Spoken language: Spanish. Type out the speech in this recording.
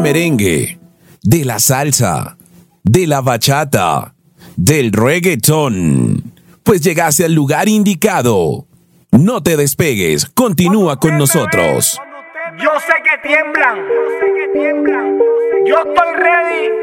merengue, de la salsa, de la bachata, del reggaetón. Pues llegaste al lugar indicado. No te despegues, continúa con nosotros. Yo sé que tiemblan. Yo estoy ready.